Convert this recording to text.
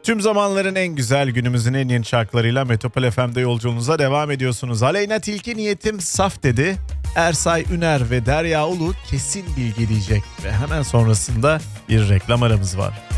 Tüm zamanların en güzel, günümüzün en yeni şarkılarıyla Metropol FM'de yolculuğunuza devam ediyorsunuz. Aleyna Tilki niyetim saf dedi. Ersay Üner ve Derya Ulu kesin bilgi diyecek. Ve hemen sonrasında bir reklam aramız var.